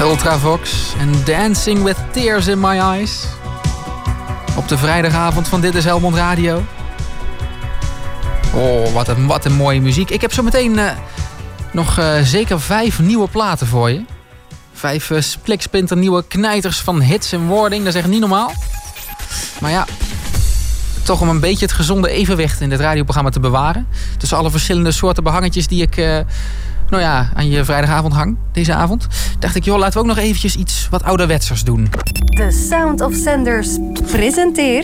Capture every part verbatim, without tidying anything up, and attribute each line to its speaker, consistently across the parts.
Speaker 1: Ultravox en Dancing with Tears in My Eyes. Op de vrijdagavond van Dit is Helmond Radio. Oh, wat een, wat een mooie muziek. Ik heb zo meteen uh, nog uh, zeker vijf nieuwe platen voor je. Vijf uh, spliksplinter nieuwe knijters van hits en wording. Dat is echt niet normaal. Maar ja, toch om een beetje het gezonde evenwicht in dit radioprogramma te bewaren. Tussen alle verschillende soorten behangetjes die ik uh, nou ja, aan je vrijdagavond hang. Deze avond. Dacht ik, joh, laten we ook nog eventjes iets wat ouderwetsers doen.
Speaker 2: The Sound of Sanders presenteert...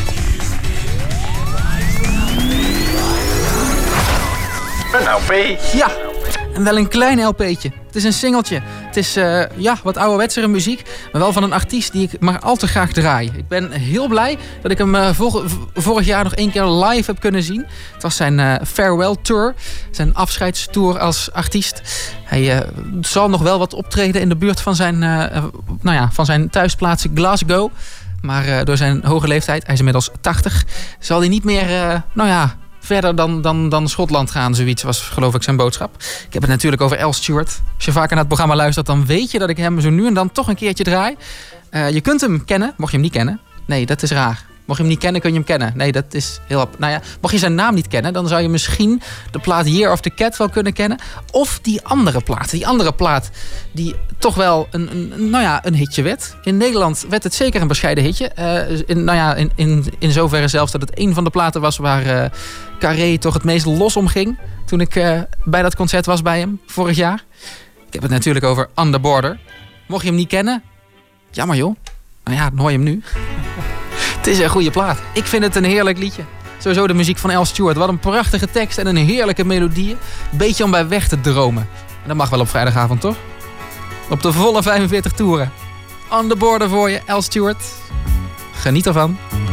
Speaker 3: Een L P.
Speaker 1: Ja, en wel een klein L P'tje. Het is een singeltje. Het is uh, ja, wat ouderwetsere muziek, maar wel van een artiest die ik maar al te graag draai. Ik ben heel blij dat ik hem uh, vor- vorig jaar nog één keer live heb kunnen zien. Het was zijn uh, farewell tour, zijn afscheidstour als artiest. Hij uh, zal nog wel wat optreden in de buurt van zijn, uh, uh, nou ja, van zijn thuisplaats Glasgow. Maar uh, door zijn hoge leeftijd, hij is inmiddels tachtig, zal hij niet meer, uh, nou ja... verder dan, dan, dan Schotland gaan, zoiets was geloof ik zijn boodschap. Ik heb het natuurlijk over Al Stewart. Als je vaker naar het programma luistert, dan weet je dat ik hem zo nu en dan toch een keertje draai. Uh, je kunt hem kennen, mocht je hem niet kennen. Nee, dat is raar. Mocht je hem niet kennen, kun je hem kennen. Nee, dat is heel... Nou ja, mocht je zijn naam niet kennen, dan zou je misschien de plaat Year of the Cat wel kunnen kennen. Of die andere plaat. Die andere plaat die toch wel een, een, nou ja, een hitje werd. In Nederland werd het zeker een bescheiden hitje. Uh, in, nou ja, in, in, in zoverre zelfs dat het een van de platen was waar uh, Carré toch het meest los om ging. Toen ik uh, bij dat concert was bij hem, vorig jaar. Ik heb het natuurlijk over On The Border. Mocht je hem niet kennen, jammer joh. Nou ja, dan hoor je hem nu. Het is een goede plaat. Ik vind het een heerlijk liedje. Sowieso de muziek van Al Stewart. Wat een prachtige tekst en een heerlijke melodie. Beetje om bij weg te dromen. En dat mag wel op vrijdagavond, toch? Op de volle vijfenveertig toeren. On The Border voor je, Al Stewart. Geniet ervan.